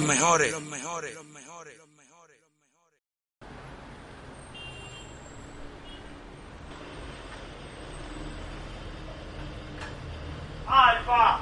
mejores. Alfa.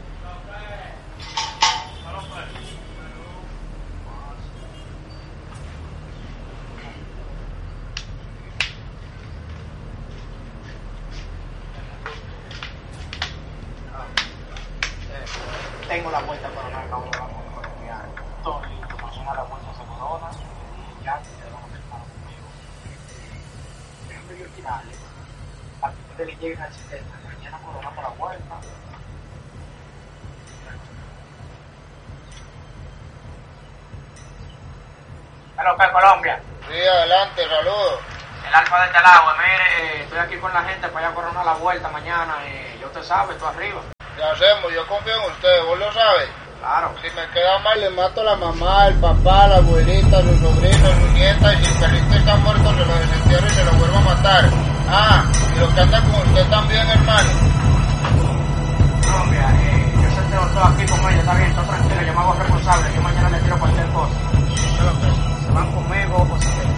Tengo la vuelta para no acabo de colombiana. Todo listo, mañana la vuelta se corona y ya te vamos a estar conmigo. Déjame yo tirarle. A ti te le lleguen al 70, mañana coronamos la vuelta. Hello, Colombia. Sí, adelante, saludos. El Alfa de Telagua, mire, estoy aquí con la gente para allá coronar la vuelta mañana. Ya usted sabe, tú arriba. Ya hacemos, yo confío en usted, vos lo sabes. Claro. Si me queda mal, le mato a la mamá, el papá, la abuelita, sus sobrinos, sus nietas, y si el perrito está muerto, se lo desentierro y se lo vuelvo a matar. Ah, y lo que anda con usted también, hermano. Colombia, yo se tengo todo aquí con ella, está bien, todo tranquilo, yo me hago responsable, yo mañana le tiro cualquier cosa. ¿Se van conmigo o se quedan?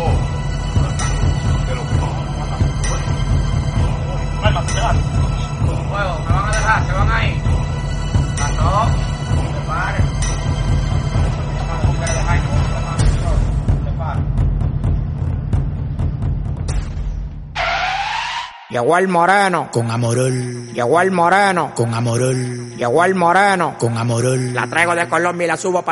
Fuego, me van a dejar, se van ahí. Pasó, se pare. No quiere dejar se pare. Llegó el moreno con Amorol, llegó el moreno con Amorol, llegó el moreno con Amorol. La traigo de Colombia y la subo para